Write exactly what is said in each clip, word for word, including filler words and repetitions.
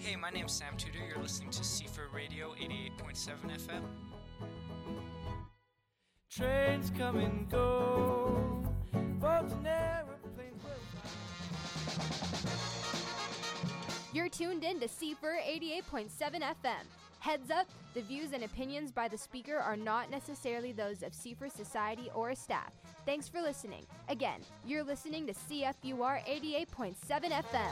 Hey, my name's Sam Tudor. You're listening to Seafer Radio eighty-eight point seven F M. Trains come and go, boats and airplanes will fly. You're tuned in to Seafer eighty-eight point seven F M. Heads up, the views and opinions by the speaker are not necessarily those of Seafer Society or staff. Thanks for listening. Again, you're listening to C F U R eighty-eight point seven F M.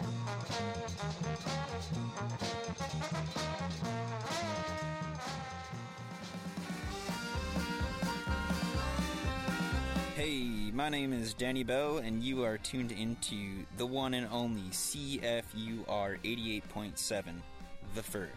Hey, my name is Danny Bell, and you are tuned into the one and only C F U R eighty-eight point seven, The Fur.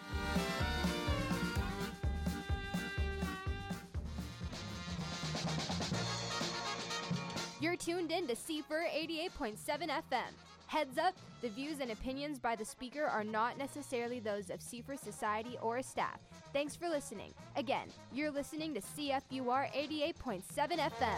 You're tuned in to Seafer eighty-eight point seven F M. Heads up, the views and opinions by the speaker are not necessarily those of Seafer Society or staff. Thanks for listening. Again, you're listening to C F U R eighty-eight point seven F M.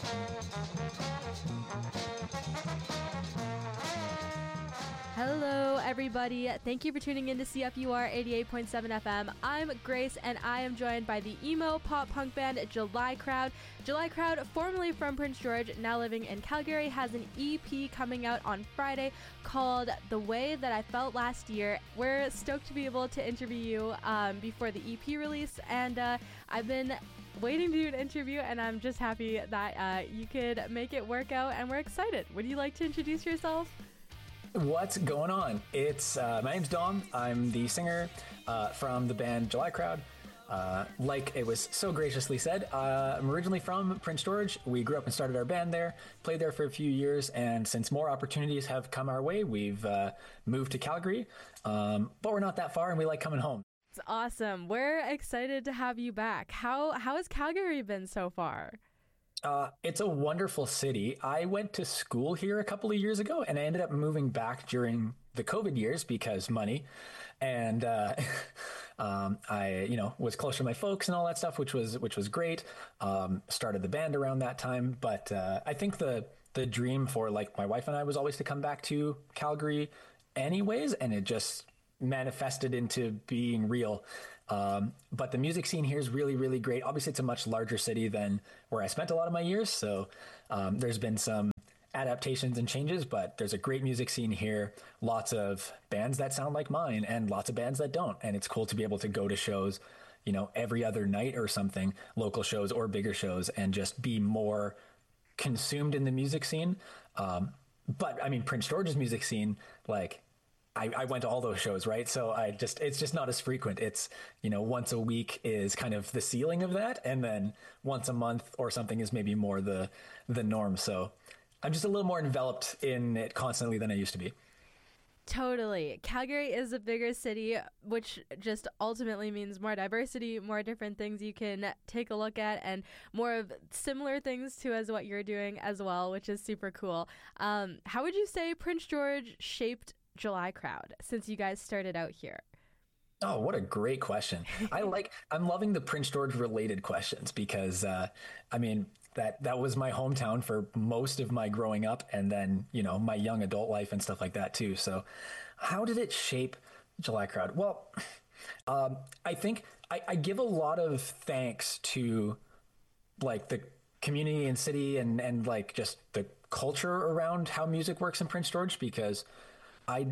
Hello, everybody. Thank you for tuning in to C F U R eighty-eight point seven F M. I'm Grace, and I am joined by the emo pop punk band July Crowd. July Crowd, formerly from Prince George, now living in Calgary, has an E P coming out on Friday called The Way That I Felt Last Year. We're stoked to be able to interview you um, before the E P release, and uh, I've been waiting to do an interview, and I'm just happy that uh, you could make it work out, and we're excited. Would you like to introduce yourself? What's going on? It's uh, my name's Dom. I'm the singer uh, from the band July Crowd. Uh, like it was so graciously said, uh, I'm originally from Prince George. We grew up and started our band there, played there for a few years, and since more opportunities have come our way, we've uh, moved to Calgary. Um, but we're not that far, and we like coming home. It's awesome. We're excited to have you back. How how has Calgary been so far? Uh, it's a wonderful city. I went to school here a couple of years ago, and I ended up moving back during the COVID years because money. And uh, um, I, you know, was close to my folks and all that stuff, which was which was great. Um, started the band around that time, but uh, I think the the dream for like my wife and I was always to come back to Calgary, anyways, and it just manifested into being real. Um, but the music scene here is really, really great. Obviously, it's a much larger city than where I spent a lot of my years. So um, there's been some adaptations and changes, but there's a great music scene here. Lots of bands that sound like mine and lots of bands that don't. And it's cool to be able to go to shows, you know, every other night or something, local shows or bigger shows, and just be more consumed in the music scene. Um, but I mean, Prince George's music scene, like, I, I went to all those shows, right? So I just, it's just not as frequent. It's, you know, once a week is kind of the ceiling of that. And then once a month or something is maybe more the, the norm. So I'm just a little more enveloped in it constantly than I used to be. Totally. Calgary is a bigger city, which just ultimately means more diversity, more different things you can take a look at, and more of similar things to as what you're doing as well, which is super cool. Um, how would you say Prince George shaped July Crowd since you guys started out here? Oh, what a great question. I like, I'm loving the Prince George related questions because, uh, I mean, that, that was my hometown for most of my growing up, and then, you know, my young adult life and stuff like that too. So how did it shape July Crowd? Well, um, I think I, I give a lot of thanks to like the community and city and, and like just the culture around how music works in Prince George, because I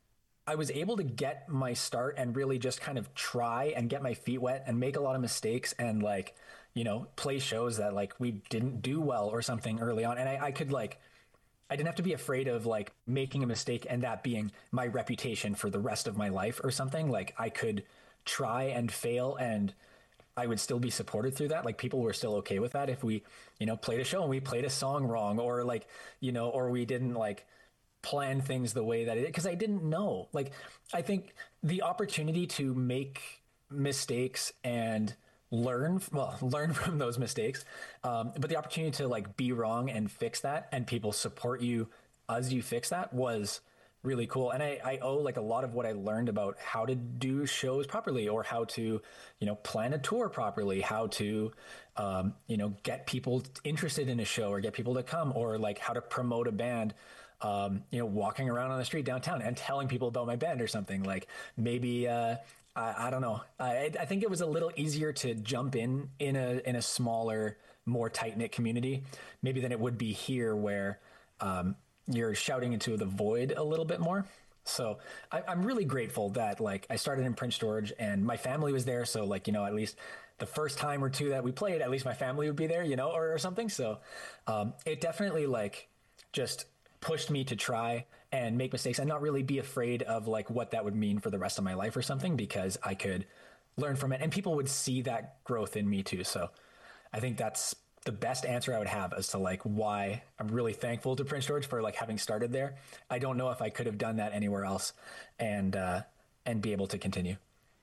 I was able to get my start and really just kind of try and get my feet wet and make a lot of mistakes and like, you know, play shows that like we didn't do well or something early on. And I, I could like, I didn't have to be afraid of like making a mistake and that being my reputation for the rest of my life or something. Like I could try and fail and I would still be supported through that. Like people were still okay with that if we, you know, played a show and we played a song wrong or like, you know, or we didn't like plan things the way that it, because I didn't know. Like, I think the opportunity to make mistakes and learn, well, learn from those mistakes, um, but the opportunity to like be wrong and fix that and people support you as you fix that was really cool. And I, I owe like a lot of what I learned about how to do shows properly or how to, you know, plan a tour properly, how to, um, you know, get people interested in a show or get people to come or like how to promote a band. um, you know, walking around on the street downtown and telling people about my band or something. Like maybe, uh, I, I don't know. I, I think it was a little easier to jump in in a in a smaller, more tight knit community, maybe than it would be here, where um, you're shouting into the void a little bit more. So I, I'm really grateful that like I started in Prince George and my family was there. So like, you know, at least the first time or two that we played, at least my family would be there, you know, or, or something. So um, it definitely like just pushed me to try and make mistakes and not really be afraid of like what that would mean for the rest of my life or something, because I could learn from it and people would see that growth in me too. So I think that's the best answer I would have as to like why I'm really thankful to Prince George for like having started there. I don't know if I could have done that anywhere else and, uh, and be able to continue.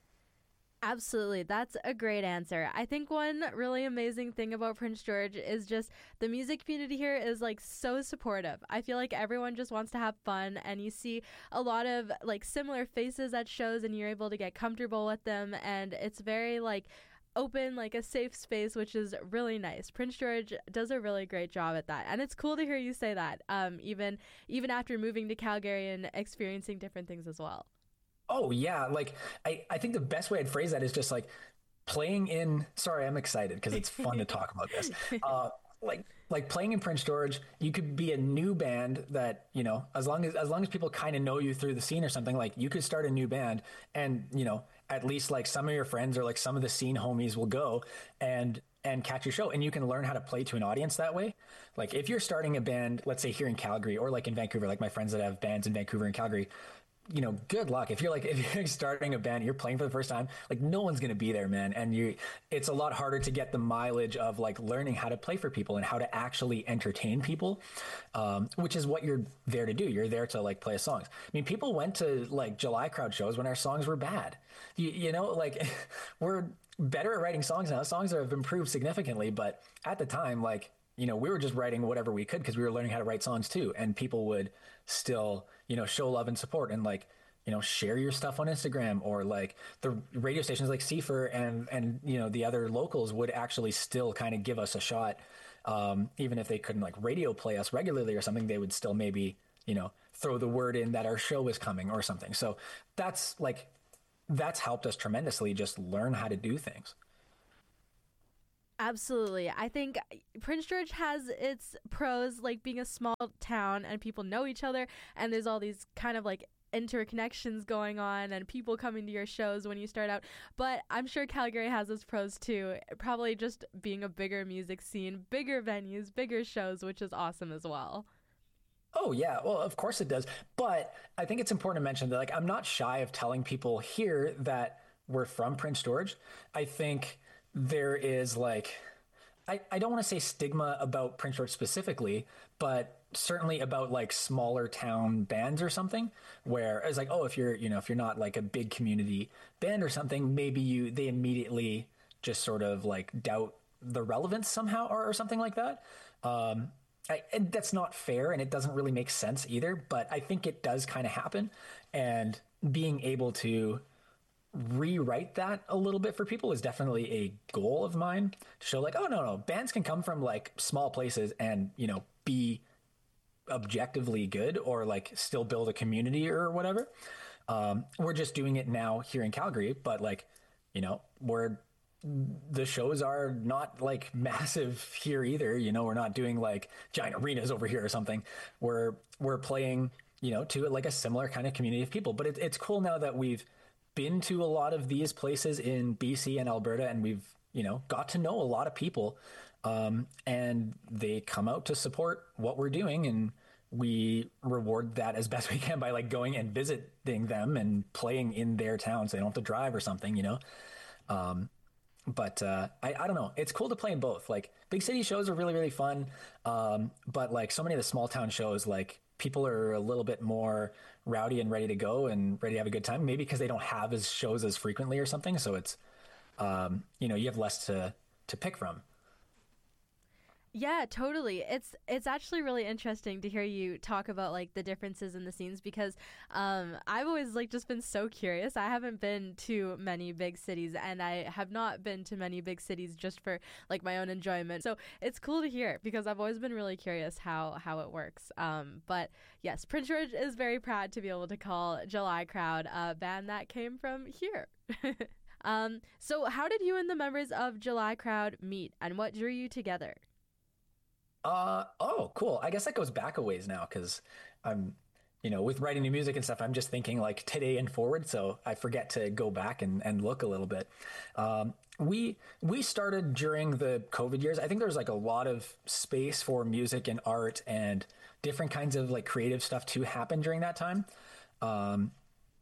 Absolutely. That's a great answer. I think one really amazing thing about Prince George is just the music community here is like so supportive. I feel like everyone just wants to have fun, and you see a lot of like similar faces at shows and you're able to get comfortable with them, and it's very like open, like a safe space, which is really nice. Prince George does a really great job at that, and it's cool to hear you say that, um, even even after moving to Calgary and experiencing different things as well. Oh yeah. Like I, I think the best way I'd phrase that is just like playing in, sorry, I'm excited because it's fun to talk about this. Uh, like, like playing in Prince George, you could be a new band that, you know, as long as, as long as people kind of know you through the scene or something, like you could start a new band and, you know, at least like some of your friends or like some of the scene homies will go and, and catch your show, and you can learn how to play to an audience that way. Like if you're starting a band, let's say here in Calgary or like in Vancouver, like my friends that have bands in Vancouver and Calgary, you know, good luck. If you're like, if you're starting a band, you're playing for the first time, like no one's going to be there, man. And you, it's a lot harder to get the mileage of like learning how to play for people and how to actually entertain people. Um, which is what you're there to do. You're there to like play songs. I mean, people went to like July Crowd shows when our songs were bad, you, you know, like we're better at writing songs now. Songs have improved significantly, but at the time, like, you know, we were just writing whatever we could because we were learning how to write songs too. And people would still, you know, show love and support and like, you know, share your stuff on Instagram, or like the radio stations like C F R and, and, you know, the other locals would actually still kind of give us a shot. Um, even if they couldn't like radio play us regularly or something, they would still maybe, you know, throw the word in that our show was coming or something. So that's like, that's helped us tremendously just learn how to do things. Absolutely. I think Prince George has its pros, like being a small town and people know each other, and there's all these kind of like interconnections going on and people coming to your shows when you start out. But I'm sure Calgary has its pros too, probably just being a bigger music scene, bigger venues, bigger shows, which is awesome as well. Oh yeah, well of course it does. But I think it's important to mention that like I'm not shy of telling people here that we're from Prince George. I think there is like, I, I don't want to say stigma about Prince George specifically, but certainly about like smaller town bands or something, where it's like, oh, if you're, you know, if you're not like a big community band or something, maybe you, they immediately just sort of like doubt the relevance somehow or, or something like that. Um, I, and that's not fair and it doesn't really make sense either, but I think it does kind of happen, and being able to rewrite that a little bit for people is definitely a goal of mine, to show like, oh no, no, bands can come from like small places and, you know, be objectively good or like still build a community or whatever. Um, we're just doing it now here in Calgary, but like, you know, we're, the shows are not like massive here either. You know, we're not doing like giant arenas over here or something. We're, we're playing, you know, to like a similar kind of community of people, but it, it's cool now that we've been to a lot of these places in B C and Alberta, and we've, you know, got to know a lot of people, um, and they come out to support what we're doing, and we reward that as best we can by like going and visiting them and playing in their town so they don't have to drive or something, you know. Um, but uh, I, I don't know. It's cool to play in both. Like big city shows are really, really fun, um, but like so many of the small town shows, like people are a little bit more rowdy and ready to go and ready to have a good time, maybe because they don't have as shows as frequently or something. So it's, um, you know, you have less to, to pick from. Yeah, totally. It's it's actually really interesting to hear you talk about like the differences in the scenes because um, I've always like just been so curious. I haven't been to many big cities, and I have not been to many big cities just for like my own enjoyment. So it's cool to hear because I've always been really curious how how it works. Um, but yes, Prince George is very proud to be able to call July Crowd a band that came from here. um, so how did you and the members of July Crowd meet, and what drew you together? Uh oh, cool. I guess that goes back a ways now because I'm, you know, with writing new music and stuff, I'm just thinking like today and forward, so I forget to go back and, and look a little bit. Um, we we started during the COVID years. I think there was like a lot of space for music and art and different kinds of like creative stuff to happen during that time. Um,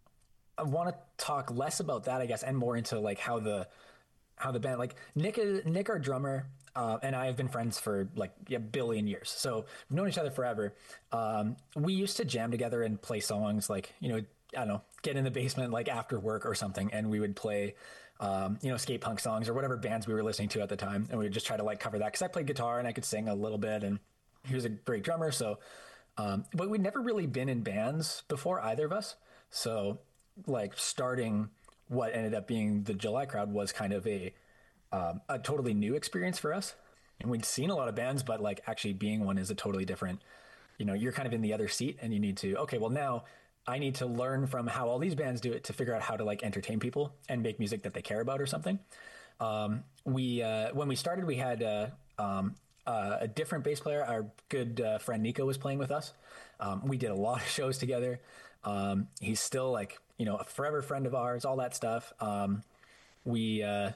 I want to talk less about that, I guess, and more into like how the how the band, like Nick, Nick, our drummer. Uh, and I have been friends for like a billion years. So we've known each other forever. Um, we used to jam together and play songs like, you know, I don't know, get in the basement like after work or something. And we would play, um, you know, skate punk songs or whatever bands we were listening to at the time. And we would just try to like cover that. Cause I played guitar and I could sing a little bit and he was a great drummer. So, um, but we'd never really been in bands before, either of us. So like starting what ended up being the July Crowd was kind of a, Um, a totally new experience for us. And we'd seen a lot of bands, but like actually being one is a totally different, you know, you're kind of in the other seat and you need to, okay, well now I need to learn from how all these bands do it to figure out how to like entertain people and make music that they care about or something. Um, we, uh, when we started, we had, uh, um, uh, a different bass player. Our good uh, friend Nico was playing with us. Um, we did a lot of shows together. Um, he's still like, you know, a forever friend of ours, all that stuff. Um, we, uh,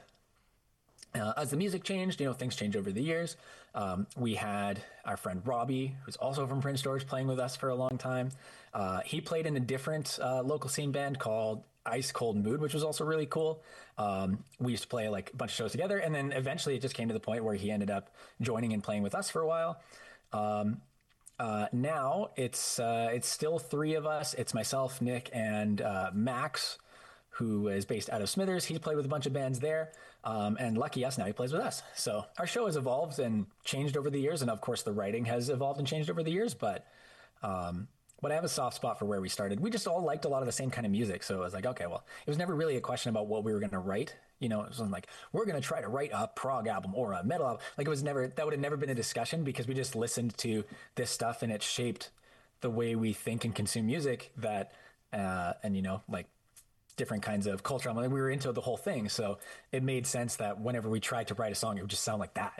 Uh, as the music changed, you know, things changed over the years. Um, we had our friend Robbie, who's also from Prince George, playing with us for a long time. Uh, he played in a different uh, local scene band called Ice Cold Mood, which was also really cool. Um, we used to play like a bunch of shows together. And then eventually it just came to the point where he ended up joining and playing with us for a while. Um, uh, now it's uh, it's still three of us. It's myself, Nick, and uh, Max, who is based out of Smithers. He's played with a bunch of bands there. Um, and lucky us, now he plays with us. So our show has evolved and changed over the years. And of course, the writing has evolved and changed over the years. But um, but I have a soft spot for where we started. We just all liked a lot of the same kind of music. So it was like, okay, well, it was never really a question about what we were going to write. You know, it wasn't like, we're going to try to write a prog album or a metal album. Like it was never, that would have never been a discussion because we just listened to this stuff and it shaped the way we think and consume music that, uh, and you know, like, different kinds of culture. I mean, we were into the whole thing. So it made sense that whenever we tried to write a song, it would just sound like that.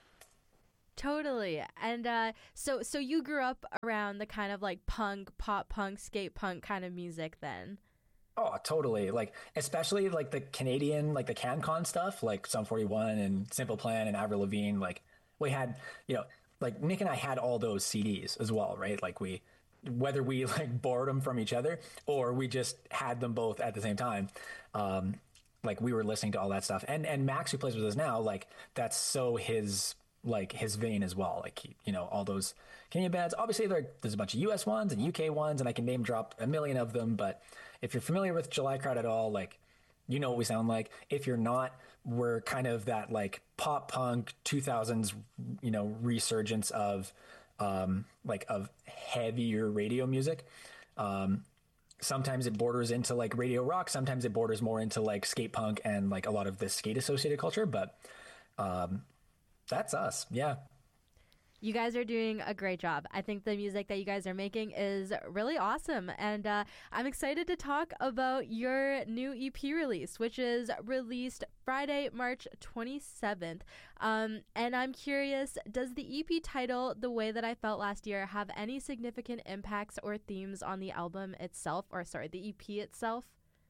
Totally. And uh, so so you grew up around the kind of like punk, pop punk, skate punk kind of music then? Oh, totally. Like, especially like the Canadian, like the CanCon stuff, like Sum forty-one and Simple Plan and Avril Lavigne. Like we had, you know, like Nick and I had all those C Ds as well, right? Like we, whether we like borrowed them from each other or we just had them both at the same time. Um, like we were listening to all that stuff. And, and Max, who plays with us now, like that's so his, like his vein as well. Like, he, you know, all those Canadian bands, obviously there, there's a bunch of U S ones and U K ones, and I can name drop a million of them. But if you're familiar with July Crowd at all, like, you know what we sound like. If you're not, we're kind of that like pop punk two thousands, you know, resurgence of, um, like of heavier radio music. Um, sometimes it borders into like radio rock. Sometimes it borders more into like skate punk and like a lot of the skate associated culture. But, um, that's us. Yeah. You guys are doing a great job. I think the music that you guys are making is really awesome. And uh, I'm excited to talk about your new E P release, which is released Friday, March twenty-seventh. Um, and I'm curious, does the E P title, The Way That I Felt Last Year, have any significant impacts or themes on the album itself, or sorry, the E P itself?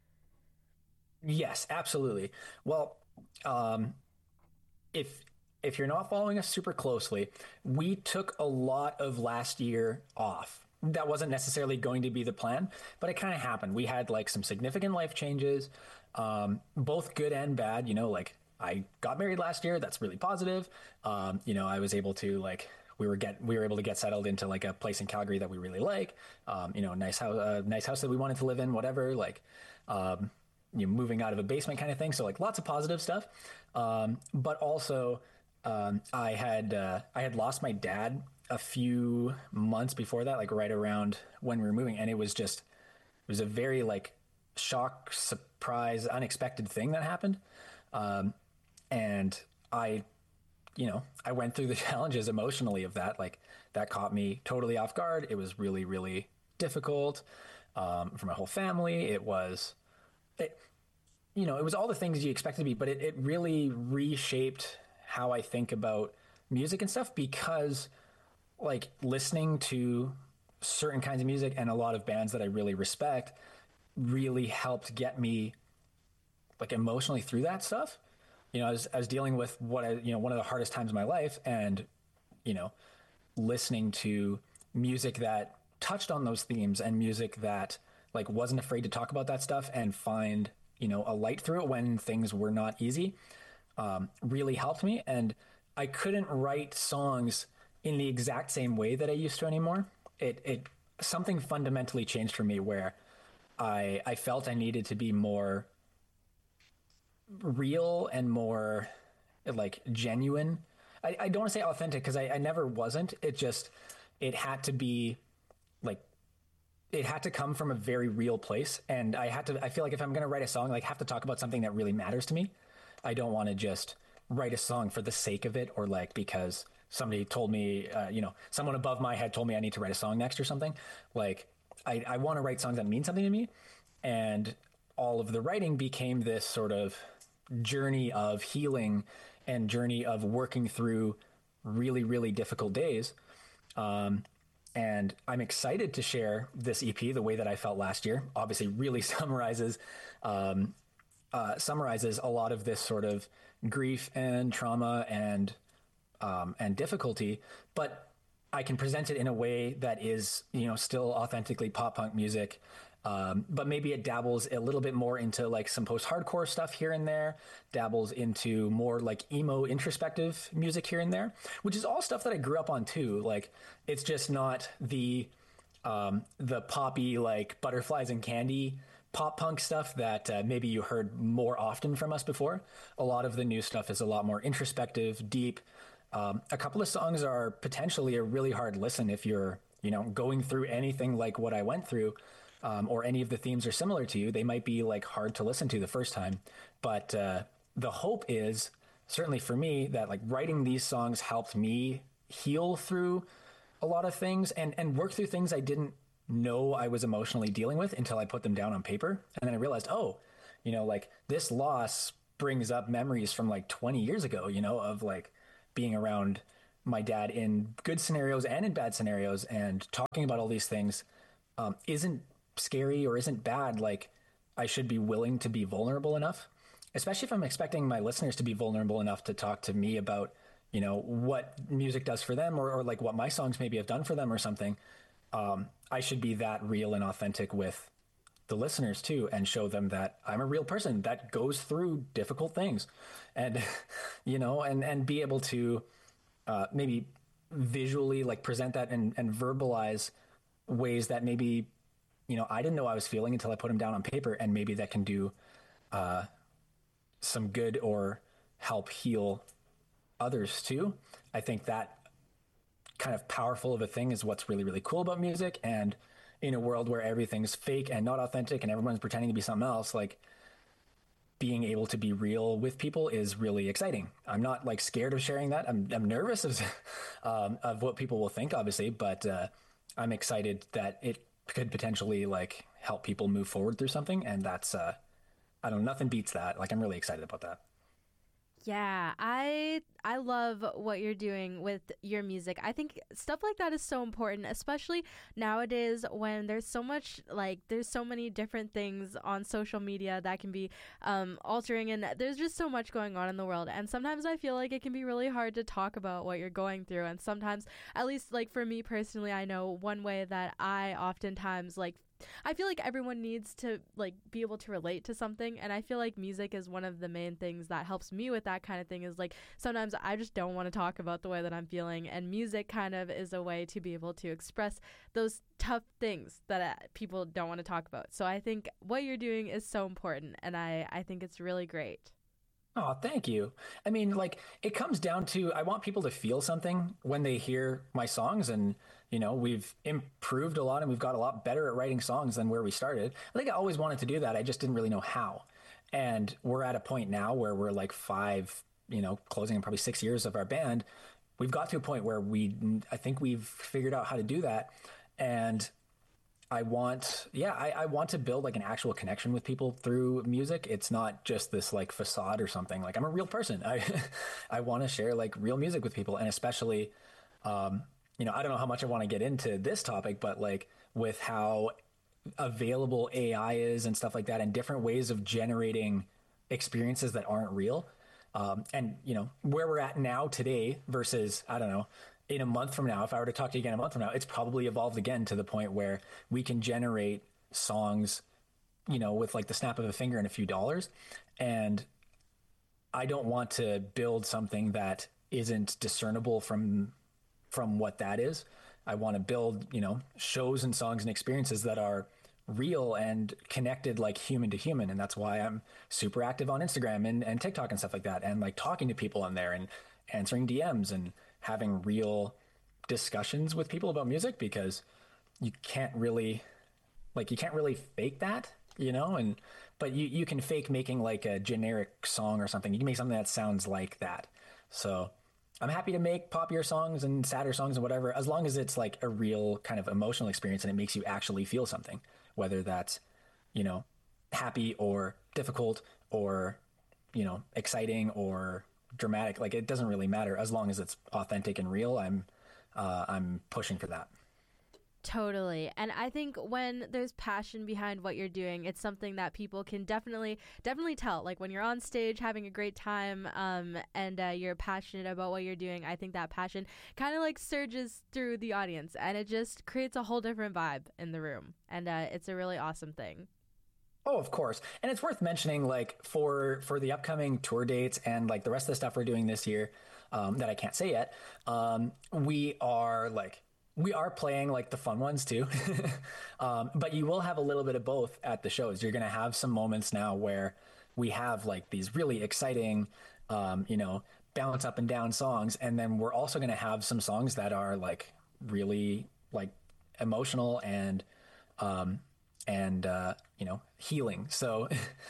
Yes, absolutely. Well, um, if... If you're not following us super closely, we took a lot of last year off. That wasn't necessarily going to be the plan, but it kind of happened. We had like some significant life changes, um, both good and bad. You know, like I got married last year. That's really positive. Um, you know, I was able to like, we were get, we were able to get settled into like a place in Calgary that we really like. Um, you know, nice house, uh, nice house that we wanted to live in, whatever, like, um, you know, moving out of a basement kind of thing. So like lots of positive stuff. Um, but also, Um, I had uh, I had lost my dad a few months before that, like right around when we were moving, and it was just it was a very like shock, surprise, unexpected thing that happened, um, and I, you know, I went through the challenges emotionally of that. Like that caught me totally off guard. It was really really difficult um, for my whole family. It was. It, you know, it was all the things you expect it to be, but it, it really reshaped how I think about music and stuff, because like listening to certain kinds of music and a lot of bands that I really respect really helped get me like emotionally through that stuff. You know, I was, I was dealing with what I, you know, one of the hardest times of my life, and, you know, listening to music that touched on those themes and music that like wasn't afraid to talk about that stuff and find, you know, a light through it when things were not easy, um, really helped me. And I couldn't write songs in the exact same way that I used to anymore. It, it, something fundamentally changed for me where I, I felt I needed to be more real and more like genuine. I, I don't want to say authentic, because I, I never wasn't. It just, it had to be like, it had to come from a very real place. And I had to, I feel like if I'm going to write a song, like I have to talk about something that really matters to me. I don't want to just write a song for the sake of it, or like because somebody told me, uh, you know, someone above my head told me I need to write a song next or something. Like I, I want to write songs that mean something to me. And all of the writing became this sort of journey of healing and journey of working through really, really difficult days. Um, And I'm excited to share this E P the way that I felt last year. Obviously, really summarizes um, uh, summarizes a lot of this sort of grief and trauma and um, and difficulty, but I can present it in a way that is, you know, still authentically pop punk music. Um, but maybe it dabbles a little bit more into like some post-hardcore stuff here and there, dabbles into more like emo introspective music here and there, which is all stuff that I grew up on too. Like it's just not the, um, the poppy, like Butterflies and Candy pop punk stuff that uh, maybe you heard more often from us before. A lot of the new stuff is a lot more introspective, deep. Um, a couple of songs are potentially a really hard listen if you're, you know, going through anything like what I went through. Um, or any of the themes are similar to you, they might be like hard to listen to the first time. But uh, the hope is, certainly for me, that like writing these songs helped me heal through a lot of things and, and work through things I didn't know I was emotionally dealing with until I put them down on paper. And then I realized, oh, you know, like this loss brings up memories from like twenty years ago, you know, of like being around my dad in good scenarios and in bad scenarios, and talking about all these things um, isn't scary or isn't bad. Like I should be willing to be vulnerable enough, especially if I'm expecting my listeners to be vulnerable enough to talk to me about, you know, what music does for them, or, or like what my songs maybe have done for them or something. Um, I should be that real and authentic with the listeners too, and show them that I'm a real person that goes through difficult things, and, you know, and, and be able to uh, maybe visually like present that and, and verbalize ways that maybe, you know, I didn't know I was feeling until I put them down on paper, and maybe that can do uh, some good or help heal others too. I think that kind of powerful of a thing is what's really, really cool about music. And in a world where everything's fake and not authentic and everyone's pretending to be something else, like being able to be real with people is really exciting. I'm not like scared of sharing that. I'm, I'm nervous of, um, of what people will think, obviously, but uh, I'm excited that it could potentially like help people move forward through something. And that's, uh, I don't know, nothing beats that. Like, I'm really excited about that. Yeah, I I love what you're doing with your music. I think stuff like that is so important, especially nowadays when there's so much, like, there's so many different things on social media that can be um, altering, and there's just so much going on in the world. And sometimes I feel like it can be really hard to talk about what you're going through. And sometimes, at least like for me personally, I know one way that I oftentimes like I feel like everyone needs to like be able to relate to something, and I feel like music is one of the main things that helps me with that kind of thing. Is like sometimes I just don't want to talk about the way that I'm feeling, and music kind of is a way to be able to express those tough things that uh, people don't want to talk about. So I think what you're doing is so important, and I, I think it's really great. Oh, thank you. I mean, like, it comes down to I want people to feel something when they hear my songs. And, you know, we've improved a lot and we've got a lot better at writing songs than where we started. I think I always wanted to do that. I just didn't really know how. And we're at a point now where we're like five, you know, closing in probably six years of our band. We've got to a point where we, I think we've figured out how to do that. And I want, yeah, I, I want to build like an actual connection with people through music. It's not just this like facade or something. Like I'm a real person. I, I want to share like real music with people. And especially, um, you know, I don't know how much I want to get into this topic, but like with how available A I is and stuff like that and different ways of generating experiences that aren't real. Um, and you know, where we're at now today versus, I don't know, in a month from now, if I were to talk to you again a month from now, it's probably evolved again to the point where we can generate songs, you know, with like the snap of a finger and a few dollars. And I don't want to build something that isn't discernible from, from what that is. I want to build, you know, shows and songs and experiences that are real and connected like human to human. And that's why I'm super active on Instagram and, and TikTok and stuff like that. And like talking to people on there and answering D Ms and having real discussions with people about music, because you can't really like you can't really fake that, you know. And but you you can fake making like a generic song or something. You can make something that sounds like that. So I'm happy to make poppier songs and sadder songs and whatever, as long as it's like a real kind of emotional experience and it makes you actually feel something, whether that's, you know, happy or difficult or, you know, exciting or dramatic. Like it doesn't really matter as long as it's authentic and real. I'm uh, I'm pushing for that. Totally. And I think when there's passion behind what you're doing, it's something that people can definitely, definitely tell. Like when you're on stage having a great time um, and uh, you're passionate about what you're doing, I think that passion kind of like surges through the audience and it just creates a whole different vibe in the room. And uh, it's a really awesome thing. Oh, of course. And it's worth mentioning, like, for for the upcoming tour dates and, like, the rest of the stuff we're doing this year um, that I can't say yet, um, we are, like, we are playing, like, the fun ones, too. um, but you will have a little bit of both at the shows. You're going to have some moments now where we have, like, these really exciting, um, you know, bounce up and down songs. And then we're also going to have some songs that are, like, really, like, emotional and um and uh you know, healing. So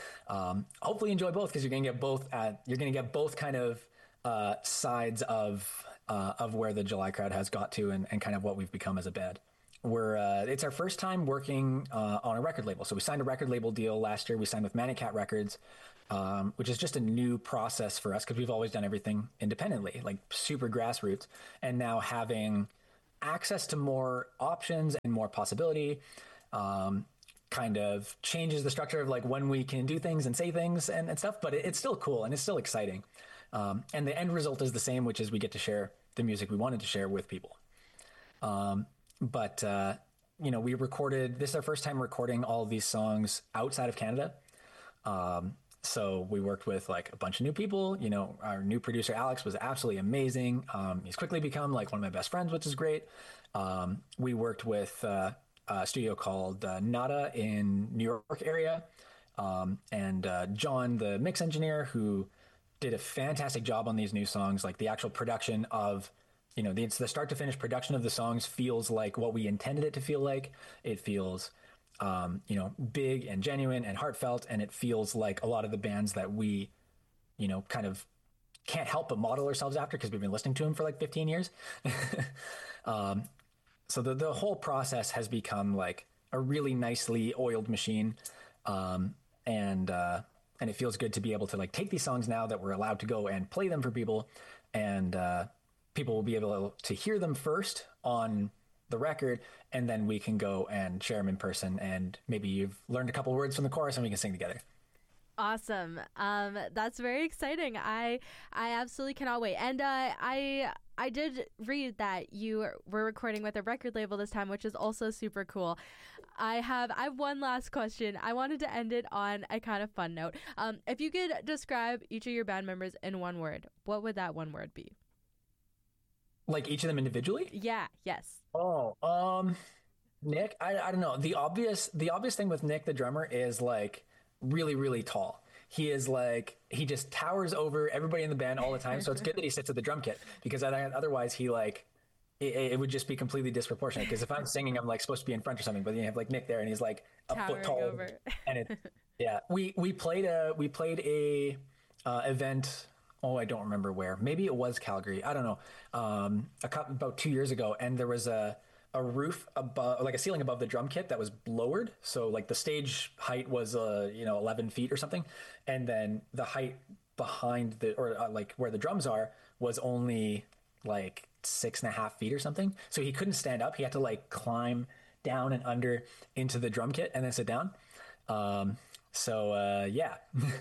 um hopefully enjoy both, because you're gonna get both at you're gonna get both kind of uh sides of uh of where the July Crowd has got to and, and kind of what we've become as a band. We're uh it's our first time working uh on a record label. So we signed a record label deal last year. We signed with Manic Cat Records, um which is just a new process for us because we've always done everything independently, like super grassroots. And now having access to more options and more possibility um kind of changes the structure of like when we can do things and say things and, and stuff, but it, it's still cool and it's still exciting. Um, and the end result is the same, which is we get to share the music we wanted to share with people. Um, but, uh, you know, we recorded, this is our first time recording all of these songs outside of Canada. Um, so we worked with like a bunch of new people. You know, our new producer, Alex, was absolutely amazing. Um, he's quickly become like one of my best friends, which is great. Um, we worked with, uh, a studio called uh, Nada in New York area. Um, and uh, John, the mix engineer, who did a fantastic job on these new songs. Like the actual production of, you know, the, the start to finish production of the songs feels like what we intended it to feel like. It feels, um, you know, big and genuine and heartfelt. And it feels like a lot of the bands that we, you know, kind of can't help but model ourselves after because we've been listening to them for like fifteen years. um, So the, the whole process has become like a really nicely oiled machine. Um, and, uh, and it feels good to be able to like take these songs now that we're allowed to go and play them for people. And, uh, people will be able to hear them first on the record. And then we can go and share them in person. And maybe you've learned a couple words from the chorus and we can sing together. Awesome. Um, that's very exciting. I I absolutely cannot wait. And uh, I I did read that you were recording with a record label this time, which is also super cool. I have I have one last question. I wanted to end it on a kind of fun note. Um, if you could describe each of your band members in one word, what would that one word be? Like each of them individually? Yeah. Yes. Oh, um, Nick, I I don't know. The obvious the obvious thing with Nick, the drummer, is like really, really tall. he is like, he just towers over everybody in the band all the time. So it's good that he sits at the drum kit, because otherwise he like, it, it would just be completely disproportionate. Because if I'm singing, I'm like supposed to be in front or something, but then you have like Nick there and he's like a Towering foot tall. over. And it, yeah, we, we played a, we played a uh, event. Oh, I don't remember where. Maybe it was Calgary. I don't know. Um, a couple, about two years ago, and there was a a roof above, like a ceiling above the drum kit that was lowered. So like the stage height was uh, you know eleven feet or something, and then the height behind the or uh, like where the drums are was only like six and a half feet or something. So he couldn't stand up. He had to like climb down and under into the drum kit and then sit down. Um, so uh, yeah,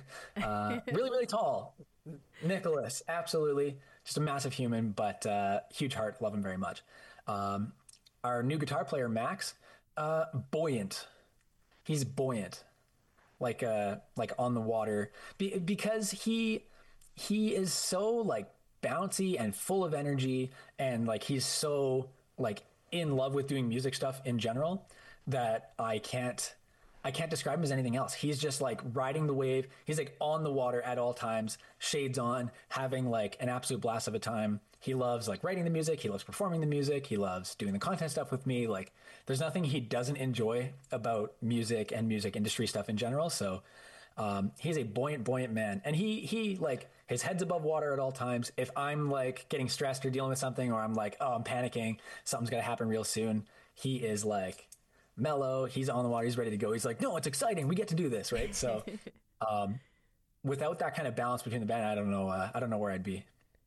uh, really really tall. Nicholas, absolutely, just a massive human, but uh, huge heart. Love him very much. Um, our new guitar player, Max, uh, buoyant. He's buoyant, like uh, like on the water, Be- because he he is so like bouncy and full of energy, and like he's so like in love with doing music stuff in general that I can't. I can't describe him as anything else. He's just like riding the wave. He's like on the water at all times, shades on, having like an absolute blast of a time. He loves like writing the music. He loves performing the music. He loves doing the content stuff with me. Like there's nothing he doesn't enjoy about music and music industry stuff in general. So um, he's a buoyant, buoyant man. And he, he like his head's above water at all times. If I'm like getting stressed or dealing with something, or I'm like, oh, I'm panicking, something's going to happen real soon, he is like mellow, he's on the water, he's ready to go. He's like, no, it's exciting, we get to do this, right? So um without that kind of balance between the band, I don't know uh, I don't know where I'd be.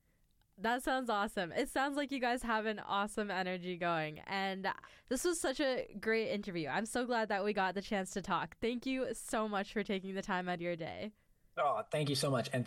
That sounds awesome. It sounds like you guys have an awesome energy going, and this was such a great interview. I'm so glad that we got the chance to talk. Thank you so much for taking the time out of your day. Oh, thank you so much, and